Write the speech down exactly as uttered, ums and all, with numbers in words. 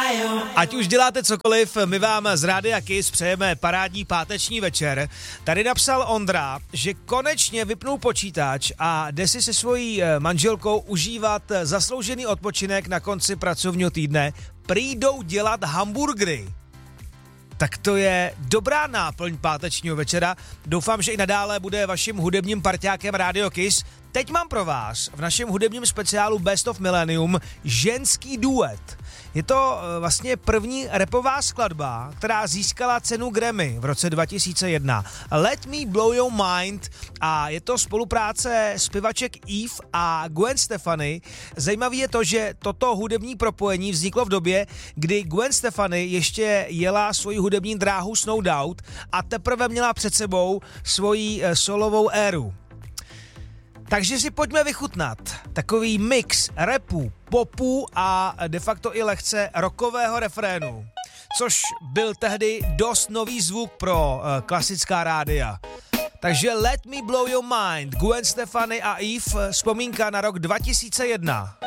Ať už děláte cokoliv, my vám z Rádia Kiss přejeme parádní páteční večer. Tady napsal Ondra, že konečně vypnul počítač a jde si se svojí manželkou užívat zasloužený odpočinek na konci pracovního týdne. Prý jdou dělat hamburgery. Tak to je dobrá náplň pátečního večera. Doufám, že i nadále bude vaším hudebním parťákem Radio Kiss. Teď mám pro vás v našem hudebním speciálu Best of Millennium ženský duet. Je to vlastně první rapová skladba, která získala cenu Grammy v roce dva tisíce jedna. Let Me Blow Your Mind a je to spolupráce zpěvaček Eve a Gwen Stefani. Zajímavé je to, že toto hudební propojení vzniklo v době, kdy Gwen Stefani ještě jela svoji hudební dráhu s No Doubt a teprve měla před sebou svoji solovou éru. Takže si pojďme vychutnat takový mix rapu, popu a de facto i lehce rockového refrénu, což byl tehdy dost nový zvuk pro uh, klasická rádia. Takže Let Me Blow Your Mind, Gwen Stefani a Eve, vzpomínka na rok dva tisíce jedna.